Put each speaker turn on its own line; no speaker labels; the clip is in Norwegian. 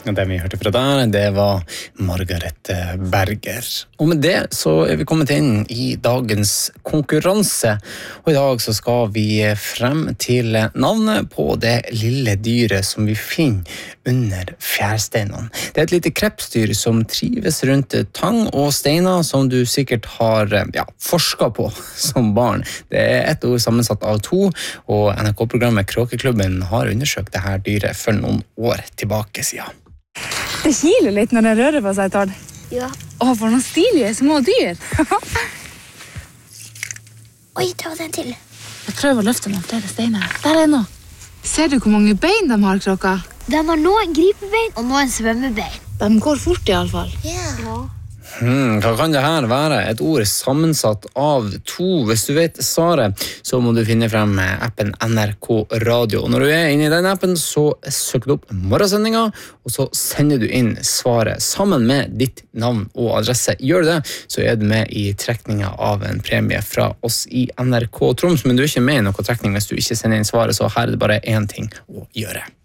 Det vi hørte fra der, det var Margaret Berger. Og med det så vi kommet inn i dagens konkurranse. Og i dag så skal vi frem til navnet på det lille dyret som vi finner under fjærsteinene. Det et lite krepsdyr som trives rundt tang og steiner som du sikkert har forsket på som barn. Det et ord sammensatt av to, og NRK-programmet Kråkeklubben har undersøkt det her dyret for noen år tilbake siden.
Det kiler litt når den rører på seg, Tord.
Ja.
For noen stilige små dyr.
Oi, ta den til.
Jeg prøver å løfte noen flere steiner. Der noe. Ser du hvor mange bein de har, Kråka?
De har noen gripebein og noen svømmebein.
De går fort i alle fall.
Ja.
Hva kan det her være? Et ord sammensatt av to. Hvis du vet svaret, så må du finne frem appen NRK Radio. Og når du inne i den appen, så søker du opp morgensendinga, og så sender du inn svaret sammen med ditt navn og adresse. Gjør du det, så du med i trekninga av en premie fra oss i NRK Troms, men du ikke med i noen trekning hvis du ikke sender inn svaret, så her det bare én ting å gjøre.